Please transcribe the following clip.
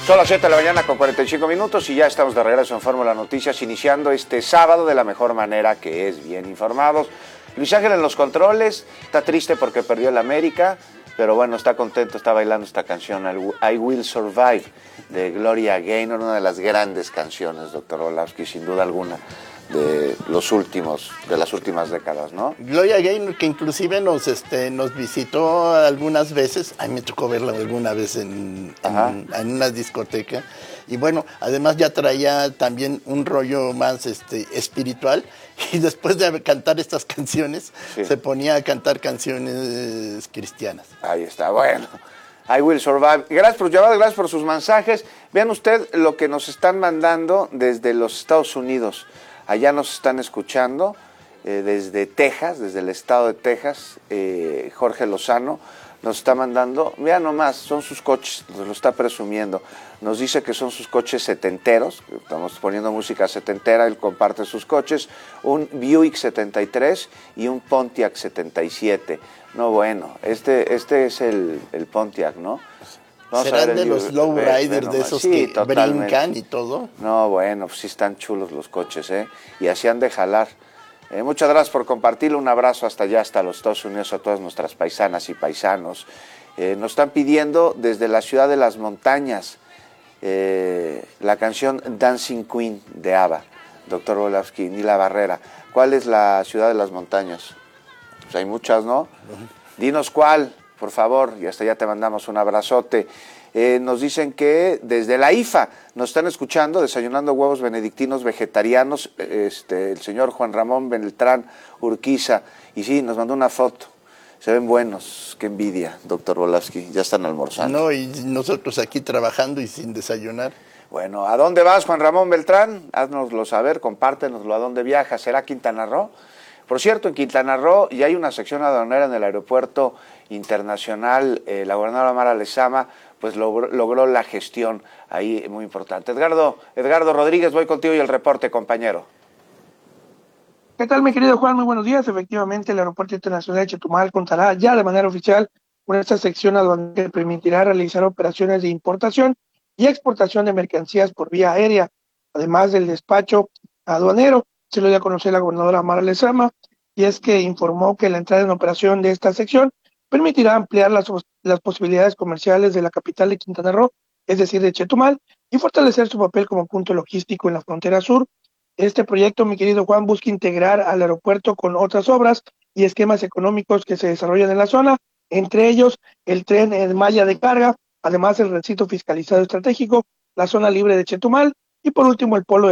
Son las 7 de la mañana con 45 minutos y ya estamos de regreso en Fórmula Noticias, iniciando este sábado de la mejor manera, que es bien informados. Luis Ángel en los controles, está triste porque perdió el América, pero bueno, está contento, está bailando esta canción, I Will Survive, de Gloria Gaynor, una de las grandes canciones, doctor Orlovsky, sin duda alguna, de las últimas décadas, ¿no? Gloria Gaynor, que inclusive nos visitó algunas veces, a mí me tocó verla alguna vez en una discoteca, y bueno, además ya traía también un rollo más espiritual, y después de cantar estas canciones, sí, se ponía a cantar canciones cristianas. Ahí está, bueno. I Will Survive. Gracias por llamar, gracias por sus mensajes. Vean usted lo que nos están mandando desde los Estados Unidos. Allá nos están escuchando desde Texas, desde el estado de Texas. Jorge Lozano nos está mandando, vean nomás, son sus coches, nos lo está presumiendo. Nos dice que son sus coches setenteros, estamos poniendo música setentera, él comparte sus coches, un Buick 73 y un Pontiac 77. No, bueno, este es el Pontiac, ¿no? ¿Serán de los lowriders de esos sí, que totalmente brincan y todo? No, bueno, pues sí están chulos los coches, y así han de jalar. Muchas gracias por compartirlo, un abrazo hasta allá, hasta los Estados Unidos, a todas nuestras paisanas y paisanos. Nos están pidiendo desde la ciudad de las montañas la canción Dancing Queen de ABBA, doctor Orlovsky, Nila Barrera. ¿Cuál es la ciudad de las montañas? Pues hay muchas, ¿no? Dinos cuál, por favor, y hasta allá te mandamos un abrazote. Nos dicen que desde la IFA nos están escuchando, desayunando huevos benedictinos vegetarianos, el señor Juan Ramón Beltrán Urquiza, y sí, nos mandó una foto. Se ven buenos, qué envidia, doctor Orlovsky, ya están almorzando. No, y nosotros aquí trabajando y sin desayunar. Bueno, ¿a dónde vas, Juan Ramón Beltrán? Haznoslo saber, compártenoslo, ¿a dónde viajas? ¿Será Quintana Roo? Por cierto, en Quintana Roo ya hay una sección aduanera en el aeropuerto internacional, la gobernadora Mara Lezama pues logró la gestión ahí muy importante. Edgardo Rodríguez, voy contigo y el reporte, compañero. ¿Qué tal, mi querido Juan? Muy buenos días. Efectivamente, el Aeropuerto Internacional de Chetumal contará ya de manera oficial con esta sección aduanera que permitirá realizar operaciones de importación y exportación de mercancías por vía aérea, además del despacho aduanero. Se lo dio a conocer la gobernadora Mara Lezama, y es que informó que la entrada en operación de esta sección permitirá ampliar las posibilidades comerciales de la capital de Quintana Roo, es decir, de Chetumal, y fortalecer su papel como punto logístico en la frontera sur. Este proyecto, mi querido Juan, busca integrar al aeropuerto con otras obras y esquemas económicos que se desarrollan en la zona, entre ellos el tren en malla de carga, además el recinto fiscalizado estratégico, la zona libre de Chetumal y por último el polo